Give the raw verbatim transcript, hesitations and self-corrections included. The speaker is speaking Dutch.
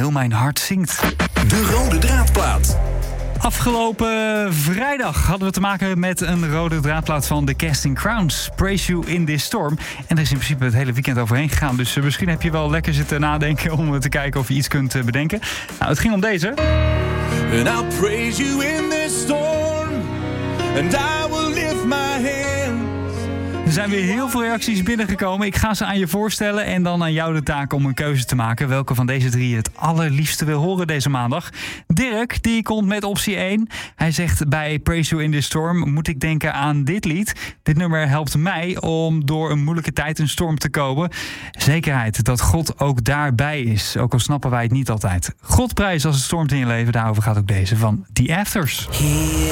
Heel mijn hart zingt. De rode draadplaat. Afgelopen vrijdag hadden we te maken met een rode draadplaat van The Casting Crowns. Praise You in This Storm. En er is in principe het hele weekend overheen gegaan. Dus uh, misschien heb je wel lekker zitten nadenken om te kijken of je iets kunt uh, bedenken. Nou, het ging om deze. And I'll praise you in this storm. And I will lift my hands. Er zijn weer heel veel reacties binnengekomen. Ik ga ze aan je voorstellen en dan aan jou de taak om een keuze te maken. Welke van deze drie je het allerliefste wil horen deze maandag. Dirk, die komt met optie één. Hij zegt bij Praise You in This Storm moet ik denken aan dit lied. Dit nummer helpt mij om door een moeilijke tijd een storm te komen. Zekerheid dat God ook daarbij is. Ook al snappen wij het niet altijd. God prijs als het stormt in je leven. Daarover gaat ook deze van The Afters.